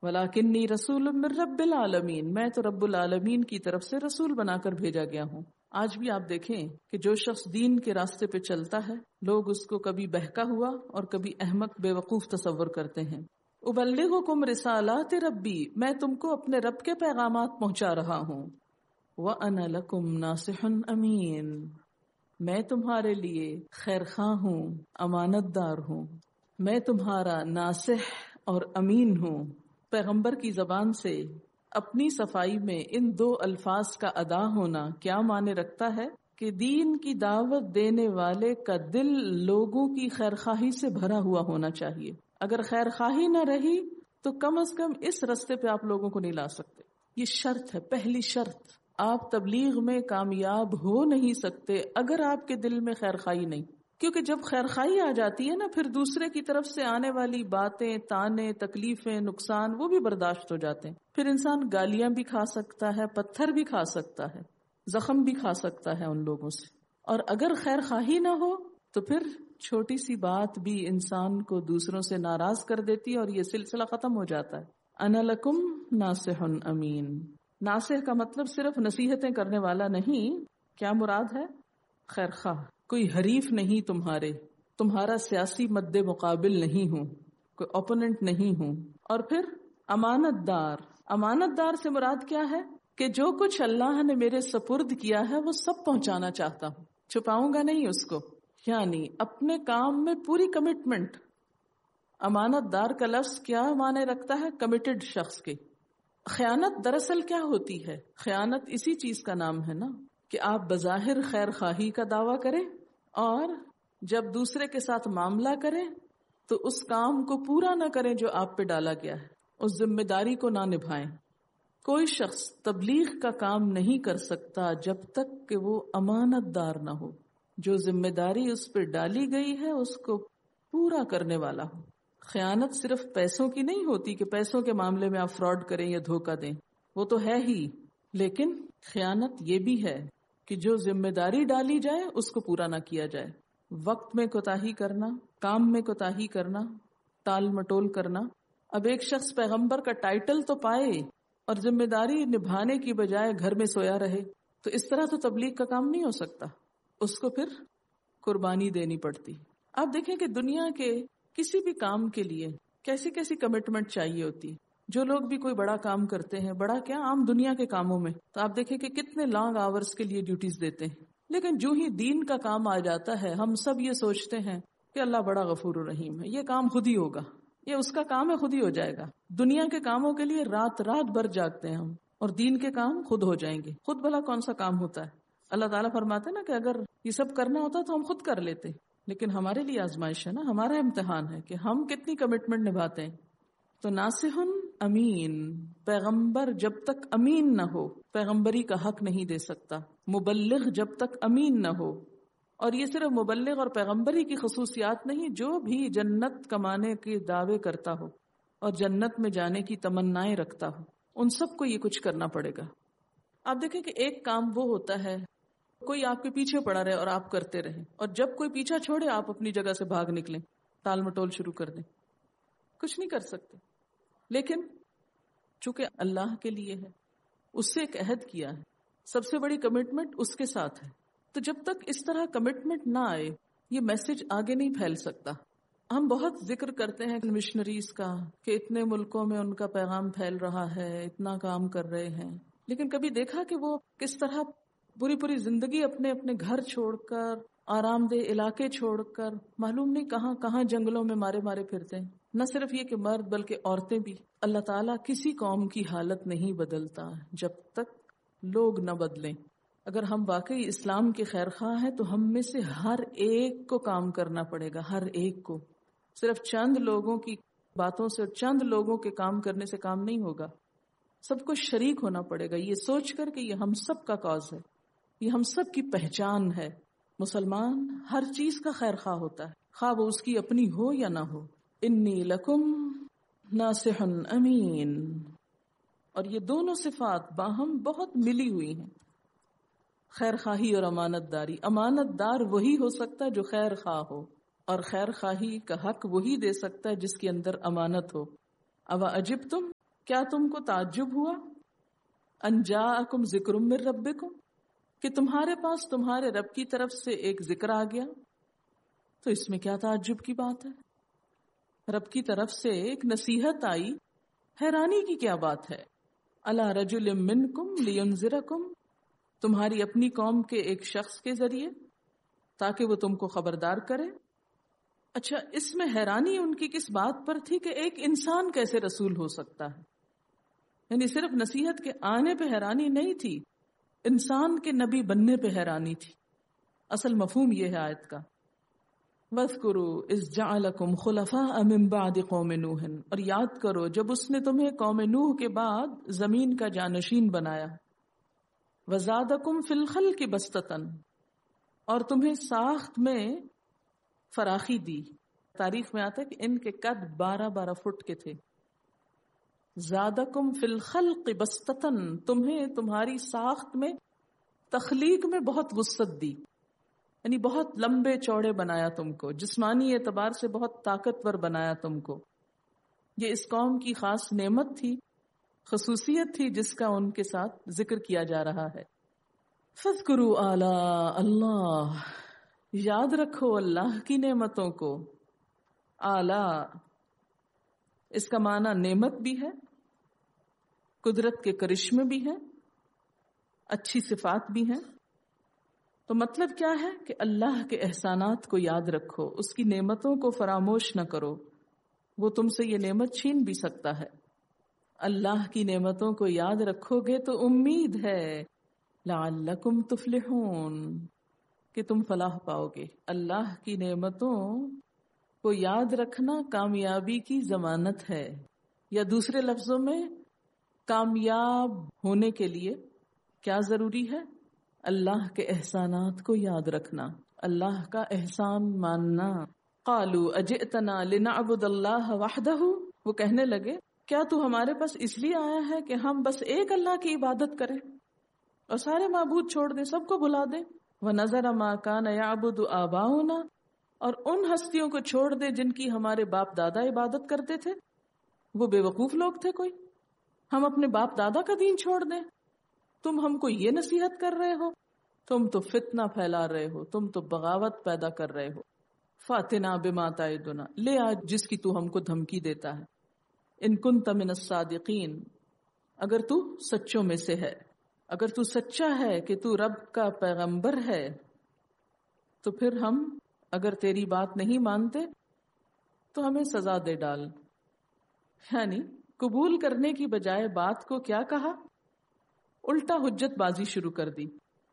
وَلَكِنِّي رَسُولٌ مِّن رَّبِّ الْعَالَمِينَ، میں تو رب العالمین کی طرف سے رسول بنا کر بھیجا گیا ہوں۔ آج بھی آپ دیکھیں کہ جو شخص دین کے راستے پہ چلتا ہے لوگ اس کو کبھی بہکا ہوا اور کبھی احمق بے وقوف تصور کرتے ہیں۔ اُبَلِّغُكُمْ رِسَالَاتِ رَبِّی، میں تم کو اپنے رب کے پیغامات پہنچا رہا ہوں۔ وَأَنَا لَكُمْ نَاصِحٌ أَمِينٌ، میں تمہارے لیے خیر خواہ ہوں، امانت دار ہوں۔ میں تمہارا ناصح اور امین ہوں۔ پیغمبر کی زبان سے اپنی صفائی میں ان دو الفاظ کا ادا ہونا کیا معنی رکھتا ہے کہ دین کی دعوت دینے والے کا دل لوگوں کی خیرخواہی سے بھرا ہوا ہونا چاہیے۔ اگر خیرخواہی نہ رہی تو کم از کم اس رستے پہ آپ لوگوں کو نہیں لا سکتے۔ یہ شرط ہے، پہلی شرط۔ آپ تبلیغ میں کامیاب ہو نہیں سکتے اگر آپ کے دل میں خیرخواہی نہیں، کیونکہ جب خیرخواہی آ جاتی ہے نا پھر دوسرے کی طرف سے آنے والی باتیں، تانے، تکلیفیں، نقصان وہ بھی برداشت ہو جاتے ہیں۔ پھر انسان گالیاں بھی کھا سکتا ہے، پتھر بھی کھا سکتا ہے، زخم بھی کھا سکتا ہے ان لوگوں سے۔ اور اگر خیرخواہی نہ ہو تو پھر چھوٹی سی بات بھی انسان کو دوسروں سے ناراض کر دیتی ہے اور یہ سلسلہ ختم ہو جاتا ہے۔ انا لکم ناصح امین، ناصح کا مطلب صرف نصیحتیں کرنے والا نہیں، کیا مراد ہے؟ خیرخواہ، کوئی حریف نہیں تمہارے، تمہارا سیاسی مد مقابل نہیں ہوں، کوئی اوپوننٹ نہیں ہوں۔ اور پھر امانت دار، امانت دار سے مراد کیا ہے کہ جو کچھ اللہ نے میرے سپرد کیا ہے وہ سب پہنچانا چاہتا ہوں، چھپاؤں گا نہیں اس کو، یعنی اپنے کام میں پوری کمٹمنٹ۔ امانت دار کا لفظ کیا معنی رکھتا ہے؟ کمیٹڈ شخص کے۔ خیانت دراصل کیا ہوتی ہے؟ خیانت اسی چیز کا نام ہے نا کہ آپ بظاہر خیر خواہی کا دعویٰ کریں اور جب دوسرے کے ساتھ معاملہ کریں تو اس کام کو پورا نہ کریں جو آپ پہ ڈالا گیا ہے، اس ذمہ داری کو نہ نبھائیں۔ کوئی شخص تبلیغ کا کام نہیں کر سکتا جب تک کہ وہ امانت دار نہ ہو، جو ذمہ داری اس پہ ڈالی گئی ہے اس کو پورا کرنے والا ہو۔ خیانت صرف پیسوں کی نہیں ہوتی کہ پیسوں کے معاملے میں آپ فراڈ کریں یا دھوکہ دیں، وہ تو ہے ہی، لیکن خیانت یہ بھی ہے کہ جو ذمہ داری ڈالی جائے اس کو پورا نہ کیا جائے۔ وقت میں کوتاہی کرنا، کام میں کوتاہی کرنا، ٹال مٹول کرنا۔ اب ایک شخص پیغمبر کا ٹائٹل تو پائے اور ذمہ داری نبھانے کی بجائے گھر میں سویا رہے تو اس طرح تو تبلیغ کا کام نہیں ہو سکتا، اس کو پھر قربانی دینی پڑتی۔ آپ دیکھیں کہ دنیا کے کسی بھی کام کے لیے کیسی کیسی کمٹمنٹ چاہیے ہوتی۔ جو لوگ بھی کوئی بڑا کام کرتے ہیں، بڑا کیا عام دنیا کے کاموں میں، تو آپ دیکھیں کہ کتنے لانگ آورز کے لیے ڈیوٹیز دیتے ہیں، لیکن جو ہی دین کا کام آ جاتا ہے ہم سب یہ سوچتے ہیں کہ اللہ بڑا غفور الرحیم ہے، یہ کام خود ہی ہوگا، یہ اس کا کام ہے، خود ہی ہو جائے گا۔ دنیا کے کاموں کے لیے رات رات بھر جاگتے ہیں ہم، اور دین کے کام خود ہو جائیں گے۔ خود بھلا کون سا کام ہوتا ہے؟ اللہ تعالیٰ فرماتے ہیں نا کہ اگر یہ سب کرنا ہوتا تو ہم خود کر لیتے، لیکن ہمارے لیے آزمائش ہے نا، ہمارا امتحان ہے کہ ہم کتنی کمٹمنٹ نبھاتے ہیں۔ تو ناصح امین، پیغمبر جب تک امین نہ ہو پیغمبری کا حق نہیں دے سکتا۔ مبلغ جب تک امین نہ ہو، اور یہ صرف مبلغ اور پیغمبری کی خصوصیات نہیں، جو بھی جنت کمانے کے دعوے کرتا ہو اور جنت میں جانے کی تمنائیں رکھتا ہو ان سب کو یہ کچھ کرنا پڑے گا۔ آپ دیکھیں کہ ایک کام وہ ہوتا ہے کوئی آپ کے پیچھے پڑا رہے اور آپ کرتے رہیں، اور جب کوئی پیچھا چھوڑے آپ اپنی جگہ سے بھاگ نکلیں، ٹال مٹول شروع کر دیں، کچھ نہیں کر سکتے۔ لیکن چونکہ اللہ کے لیے ہے، اس سے ایک عہد کیا ہے، سب سے بڑی کمٹمنٹ اس کے ساتھ ہے، تو جب تک اس طرح کمٹمنٹ نہ آئے یہ میسج آگے نہیں پھیل سکتا۔ ہم بہت ذکر کرتے ہیں مشنریز کا کہ اتنے ملکوں میں ان کا پیغام پھیل رہا ہے، اتنا کام کر رہے ہیں، لیکن کبھی دیکھا کہ وہ کس طرح پوری زندگی اپنے اپنے گھر چھوڑ کر، آرام دہ علاقے چھوڑ کر، معلوم نہیں کہاں کہاں جنگلوں میں مارے پھرتے ہیں۔ نہ صرف یہ کہ مرد بلکہ عورتیں بھی۔ اللہ تعالیٰ کسی قوم کی حالت نہیں بدلتا جب تک لوگ نہ بدلیں۔ اگر ہم واقعی اسلام کے خیر خواہ ہیں تو ہم میں سے ہر ایک کو کام کرنا پڑے گا، ہر ایک کو۔ صرف چند لوگوں کی باتوں سے، چند لوگوں کے کام کرنے سے کام نہیں ہوگا، سب کو شریک ہونا پڑے گا، یہ سوچ کر کہ یہ ہم سب کا کاز ہے، یہ ہم سب کی پہچان ہے۔ مسلمان ہر چیز کا خیر خواہ ہوتا ہے، خواہ وہ اس کی اپنی ہو یا نہ ہو۔ انی لکم ناصح امین، اور یہ دونوں صفات باہم بہت ملی ہوئی ہیں، خیر خواہی اور امانت داری۔ امانت دار وہی ہو سکتا ہے جو خیر خواہ ہو، اور خیر خواہی کا حق وہی دے سکتا ہے جس کے اندر امانت ہو۔ اوا عجبتم، کیا تم کو تعجب ہوا ان جاءکم ذکر من ربکم کہ تمہارے پاس تمہارے رب کی طرف سے ایک ذکر آ گیا؟ تو اس میں کیا تعجب کی بات ہے؟ رب کی طرف سے ایک نصیحت آئی، حیرانی کی کیا بات ہے؟ الا رجل منکم لینذرکم، تمہاری اپنی قوم کے ایک شخص کے ذریعے تاکہ وہ تم کو خبردار کرے۔ اچھا، اس میں حیرانی ان کی کس بات پر تھی کہ ایک انسان کیسے رسول ہو سکتا ہے؟ یعنی صرف نصیحت کے آنے پہ حیرانی نہیں تھی، انسان کے نبی بننے پہ حیرانی تھی۔ اصل مفہوم یہ ہے آیت کا، وَاذْكُرُوا إِذْ جَعَلَكُمْ خُلَفَاءَ مِنْ بَعْدِ قَوْمِ نُوحٍ، اور یاد کرو جب اس نے تمہیں قوم نوح کے بعد زمین کا جانشین بنایا۔ وَزَادَكُمْ فِي الْخَلْقِ بَسْطَةً، اور تمہیں ساخت میں فراخی دی۔ تاریخ میں آتا ہے کہ ان کے قد 12 فٹ کے تھے۔ زادکم فی الخلق بسطتن، تمہیں تمہاری ساخت میں، تخلیق میں بہت وسعت دی، یعنی بہت لمبے چوڑے بنایا تم کو، جسمانی اعتبار سے بہت طاقتور بنایا تم کو۔ یہ اس قوم کی خاص نعمت تھی، خصوصیت تھی جس کا ان کے ساتھ ذکر کیا جا رہا ہے۔ فاذکروا آلاء اللہ، یاد رکھو اللہ کی نعمتوں کو۔ آلاء اس کا معنی نعمت بھی ہے، قدرت کے کرشمے بھی ہیں، اچھی صفات بھی ہیں۔ تو مطلب کیا ہے کہ اللہ کے احسانات کو یاد رکھو، اس کی نعمتوں کو فراموش نہ کرو، وہ تم سے یہ نعمت چھین بھی سکتا ہے۔ اللہ کی نعمتوں کو یاد رکھو گے تو امید ہے لعلکم تفلحون کہ تم فلاح پاؤ گے۔ اللہ کی نعمتوں کو یاد رکھنا کامیابی کی ضمانت ہے، یا دوسرے لفظوں میں کامیاب ہونے کے لیے کیا ضروری ہے؟ اللہ کے احسانات کو یاد رکھنا، اللہ کا احسان ماننا۔ قالوا اجئتنا لنعبد اللہ وحدہ، وہ کہنے لگے کیا تو ہمارے پاس اس لیے آیا ہے کہ ہم بس ایک اللہ کی عبادت کریں اور سارے معبود چھوڑ دیں، سب کو بلا دیں؟ وَنَذَرَ مَا كَانَ يَعْبُدُ آبَاؤُنَا، اور ان ہستیوں کو چھوڑ دیں جن کی ہمارے باپ دادا عبادت کرتے تھے۔ وہ بے وقوف لوگ تھے کوئی؟ ہم اپنے باپ دادا کا دین چھوڑ دیں؟ تم ہم کو یہ نصیحت کر رہے ہو؟ تم تو فتنہ پھیلا رہے ہو، تم تو بغاوت پیدا کر رہے ہو۔ فَأْتِنَا بِمَا تَعِدُنَا، لے آج جس کی تو ہم کو دھمکی دیتا ہے۔ ان كنت من الصادقین، اگر تو سچوں میں سے ہے، اگر تو سچا ہے کہ تو رب کا پیغمبر ہے، تو پھر ہم اگر تیری بات نہیں مانتے تو ہمیں سزا دے ڈال۔ یعنی قبول کرنے کی بجائے بات کو کیا کہا؟ الٹا حجت بازی شروع کر دی۔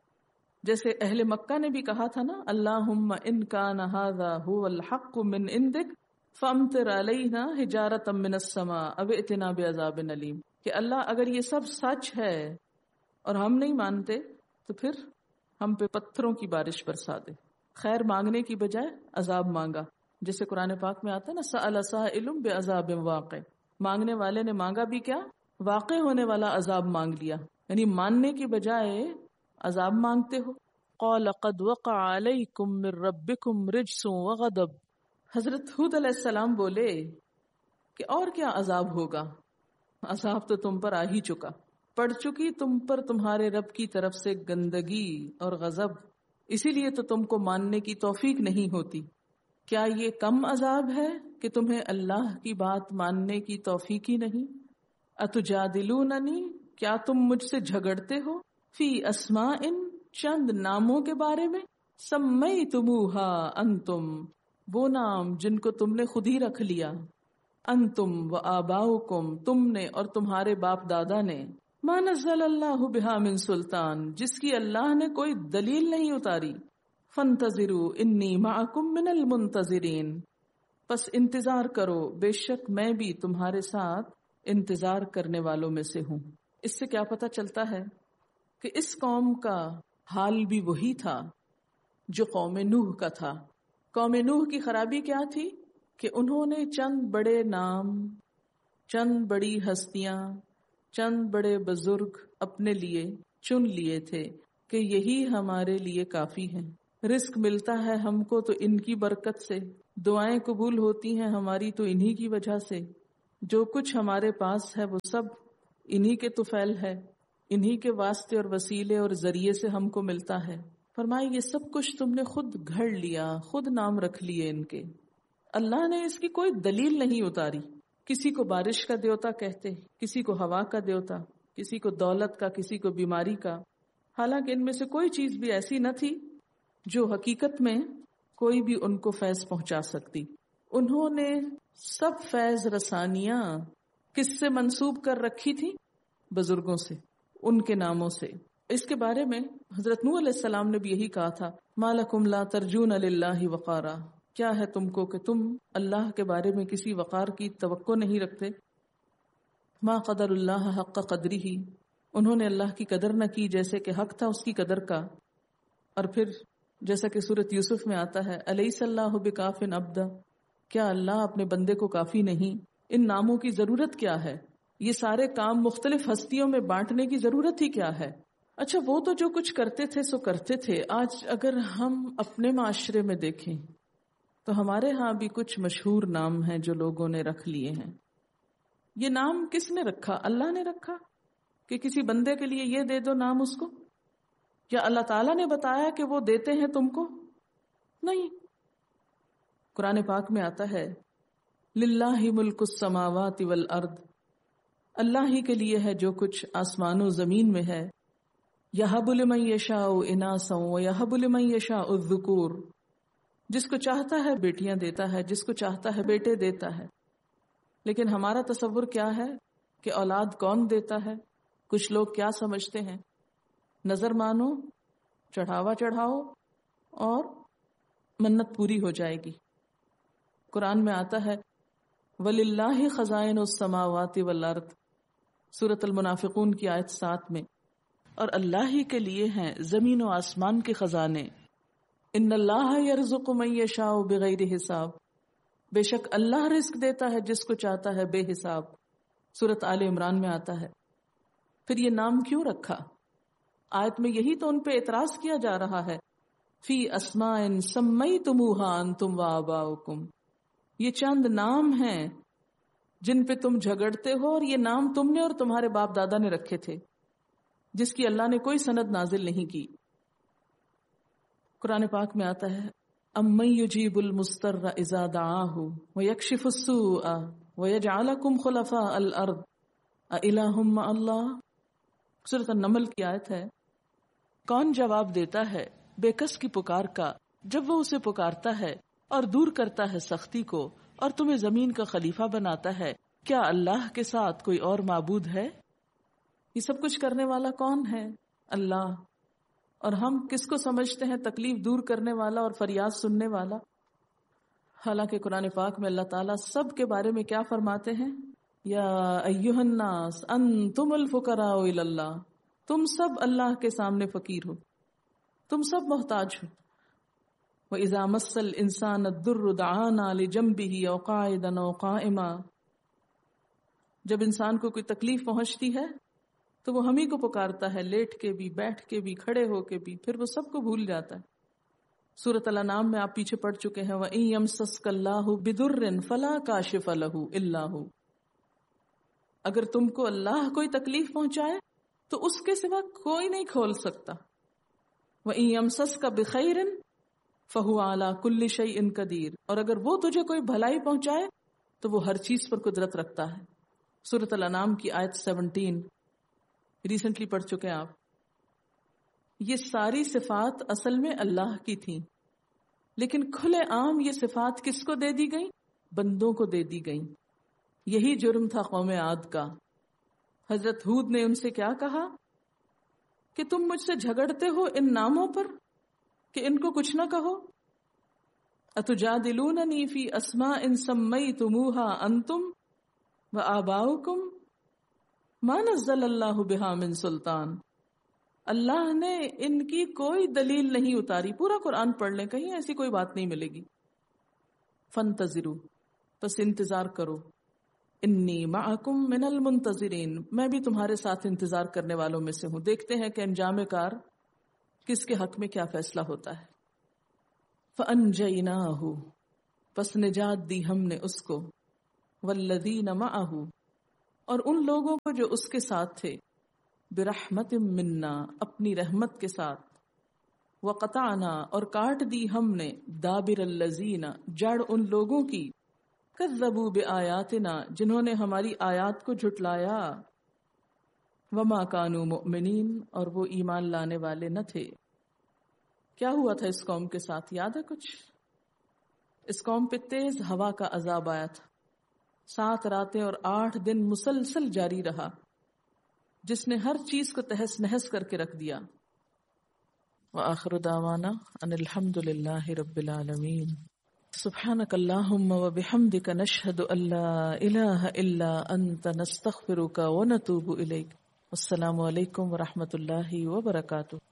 جیسے اہل مکہ نے بھی کہا تھا نا، اللہم ان کان ھذا ھو الحق من عندک فامطر علینا حجارۃ من السماء او ائتنا بعذاب الیم، کہ اللہ اگر یہ سب سچ ہے اور ہم نہیں مانتے تو پھر ہم پہ پتھروں کی بارش برسا دے۔ خیر مانگنے کی بجائے عذاب مانگا، جیسے قرآن پاک میں آتا ہے نا، سأل سائل بعذاب واقع، مانگنے والے نے مانگا بھی کیا؟ واقع ہونے والا عذاب مانگ لیا، یعنی ماننے کی بجائے عذاب مانگتے ہو۔ قال قد وقع علیکم من ربکم رجس وغضب، حضرت ہود علیہ السلام بولے کہ اور کیا عذاب ہوگا، عذاب تو تم پر آ ہی چکا، پڑ چکی تم پر تمہارے رب کی طرف سے گندگی اور غضب، اسی لیے تو تم کو ماننے کی توفیق نہیں ہوتی۔ کیا یہ کم عذاب ہے کہ تمہیں اللہ کی بات ماننے کی توفیق ہی نہیں؟ اتجادلوننی، کیا تم مجھ سے جھگڑتے ہو، فی اسماء، چند ناموں کے بارے میں، سمیتموہا انتم، وہ نام جن کو تم نے خود ہی رکھ لیا، انتم و آباؤکم، تم نے اور تمہارے باپ دادا نے، ما نزل اللہ بہا من سلطان، جس کی اللہ نے کوئی دلیل نہیں اتاری، فانتظروا انی معکم من المنتظرین، پس انتظار کرو، بے شک میں بھی تمہارے ساتھ انتظار کرنے والوں میں سے ہوں۔ اس سے کیا پتہ چلتا ہے کہ اس قوم کا حال بھی وہی تھا جو قوم نوح کا تھا۔ قوم نوح کی خرابی کیا تھی کہ انہوں نے چند بڑے نام، چند بڑی ہستیاں، چند بڑے بزرگ اپنے لیے چن لیے تھے کہ یہی ہمارے لیے کافی ہیں، رزق ملتا ہے ہم کو تو ان کی برکت سے، دعائیں قبول ہوتی ہیں ہماری تو انہی کی وجہ سے، جو کچھ ہمارے پاس ہے وہ سب انہی کے طفیل ہے، انہی کے واسطے اور وسیلے اور ذریعے سے ہم کو ملتا ہے۔ فرمائے یہ سب کچھ تم نے خود گھڑ لیا، خود نام رکھ لیے ان کے، اللہ نے اس کی کوئی دلیل نہیں اتاری۔ کسی کو بارش کا دیوتا کہتے، کسی کو ہوا کا دیوتا، کسی کو دولت کا، کسی کو بیماری کا، حالانکہ ان میں سے کوئی چیز بھی ایسی نہ تھی جو حقیقت میں کوئی بھی ان کو فیض پہنچا سکتی۔ انہوں نے سب فیض رسانیاں کس سے منسوب کر رکھی تھی؟ بزرگوں سے، ان کے ناموں سے۔ اس کے بارے میں حضرت نوح علیہ السلام نے بھی یہی کہا تھا، مَا لَكُمْ لَا تَرْجُونَ لِلَّهِ وَقَارًا، کیا ہے تم کو کہ تم اللہ کے بارے میں کسی وقار کی توقع نہیں رکھتے؟ مَا قَدَرُ اللَّهَ حَقَّ قَدْرِهِ، انہوں نے اللہ کی قدر نہ کی جیسے کہ حق تھا اس کی قدر کا۔ اور پھر جیسا کہ سورۃ یوسف میں آتا ہے، أَلَيْسَ اللَّهُ بِكَافٍ عَبْدًا، کیا اللہ اپنے بندے کو کافی نہیں؟ ان ناموں کی ضرورت کیا ہے؟ یہ سارے کام مختلف ہستیوں میں بانٹنے کی ضرورت ہی کیا ہے؟ اچھا وہ تو جو کچھ کرتے تھے سو کرتے تھے۔ آج اگر ہم اپنے معاشرے میں دیکھیں تو ہمارے ہاں بھی کچھ مشہور نام ہیں جو لوگوں نے رکھ لیے ہیں۔ یہ نام کس نے رکھا؟ اللہ نے رکھا کہ کسی بندے کے لیے یہ دے دو نام اس کو، یا اللہ تعالیٰ نے بتایا کہ وہ دیتے ہیں تم کو؟ نہیں۔ قرآن پاک میں آتا ہے، للہ ملک السماوات والارض، اللہ ہی کے لیے ہے جو کچھ آسمان و زمین میں ہے، یہب لمن یشاء اناسا ویہب لمن یشاء الذکور، جس کو چاہتا ہے بیٹیاں دیتا ہے، جس کو چاہتا ہے بیٹے دیتا ہے۔ لیکن ہمارا تصور کیا ہے کہ اولاد کون دیتا ہے؟ کچھ لوگ کیا سمجھتے ہیں؟ نظر مانو، چڑھاوا چڑھاؤ اور منت پوری ہو جائے گی۔ قرآن میں آتا ہے، وَلِلَّهِ خَزَائِنُ السَّمَاوَاتِ وَالْأَرْضِ، سورۃ المنافقون کی آیت 7 میں، اور اللہ ہی کے لیے ہیں زمین و آسمان کے خزانے۔ ان اللہ یرزق من یشاء بغیر حساب، بے شک اللہ رزق دیتا ہے جس کو چاہتا ہے بے حساب، سورۃ آل عمران میں آتا ہے۔ پھر یہ نام کیوں رکھا؟ آیت میں یہی تو ان پہ اعتراض کیا جا رہا ہے، فی اسماء سمیتموہا انتم وآباؤکم، یہ چند نام ہیں جن پہ تم جھگڑتے ہو، اور یہ نام تم نے اور تمہارے باپ دادا نے رکھے تھے، جس کی اللہ نے کوئی سند نازل نہیں کی۔ قرآن پاک میں آتا ہے، امن یجیب المضطر اذا دعاہ ویکشف السوء ویجعلکم خلفاء الارض االہ مع اللہ، سورۃ النمل کی آیت ہے، کون جواب دیتا ہے بے کس کی پکار کا جب وہ اسے پکارتا ہے اور دور کرتا ہے سختی کو اور تمہیں زمین کا خلیفہ بناتا ہے، کیا اللہ کے ساتھ کوئی اور معبود ہے؟ یہ سب کچھ کرنے والا کون ہے؟ اللہ۔ اور ہم کس کو سمجھتے ہیں تکلیف دور کرنے والا اور فریاد سننے والا؟ حالانکہ قرآن پاک میں اللہ تعالیٰ سب کے بارے میں کیا فرماتے ہیں؟ یا ایھا الناس انتم الفقراء الی اللہ، تم سب اللہ کے سامنے فقیر ہو، تم سب محتاج ہو۔ وَإِذَا مَسَّ الْإِنسَانَ الضُّرُّ دَعَانَا لِجَنبِهِ أَوْ قَاعِدًا أَوْ قَائِمًا، جب انسان کو کوئی تکلیف پہنچتی ہے تو وہ ہم ہی کو پکارتا ہے، لیٹ کے بھی، بیٹھ کے بھی، کھڑے ہو کے بھی، پھر وہ سب کو بھول جاتا ہے۔ سورۃ الانعام میں آپ پیچھے پڑھ چکے ہیں، وَإِن يَمْسَسْكَ اللَّهُ بِضُرٍّ فَلَا كَاشِفَ لَهُ إِلَّا هُوَ، اگر تم کو اللہ کوئی تکلیف پہنچائے تو اس کے سوا کوئی نہیں کھول سکتا۔ وَإِن يَمْسَسْكَ بِخَيْرٍ فَهُوَ عَلَى كُلِّ شَيْءٍ قَدِيرٌ، اور اگر وہ تجھے کوئی بھلائی پہنچائے تو وہ ہر چیز پر قدرت رکھتا ہے۔ سورۃ الانعام کی آیت 17 ریسنٹلی پڑھ چکے ہیں آپ۔ یہ ساری صفات اصل میں اللہ کی تھیں، لیکن کھلے عام یہ صفات کس کو دے دی گئیں؟ بندوں کو دے دی گئیں۔ یہی جرم تھا قوم عاد کا۔ حضرت ہود نے ان سے کیا کہا کہ تم مجھ سے جھگڑتے ہو ان ناموں پر کہ ان کو کچھ نہ کہو۔ اتجادلوننی فی اسماء سمیتموہا انتم وآباؤکم ما نزل اللہ بہا من سلطان، اللہ نے ان کی کوئی دلیل نہیں اتاری۔ پورا قرآن پڑھ لیں، کہیں ایسی کوئی بات نہیں ملے گی۔ فانتظروا، بس انتظار کرو، انی معکم من المنتظرین، میں بھی تمہارے ساتھ انتظار کرنے والوں میں سے ہوں۔ دیکھتے ہیں کہ انجام کار کس کے حق میں کیا فیصلہ ہوتا ہے۔ فانجیناہ، پس نجات دی ہم نے اس کو، والذین معہ، اور ان لوگوں کو جو اس کے ساتھ تھے، برحمت منا، اپنی رحمت کے ساتھ، وقطعنا، اور کاٹ دی ہم نے، دابر الذین، جڑ ان لوگوں کی، کذبوا بآیاتنا، جنہوں نے ہماری آیات کو جھٹلایا، وما کانوا مؤمنین، اور وہ ایمان لانے والے نہ تھے۔ کیا ہوا تھا اس قوم کے ساتھ، یاد ہے کچھ؟ اس قوم پہ تیز ہوا کا عذاب آیا تھا، 7 راتیں اور 8 دن مسلسل جاری رہا، جس نے ہر چیز کو تہس نہس کر کے رکھ دیا۔ وآخر دعوانا ان الحمد للہ رب العالمین۔ سبحانک اللہم وبحمدک نشہد ان لا الہ الا انت نستغفرک ونتوب الیک۔ السلام علیکم ورحمۃ اللہ وبرکاتہ۔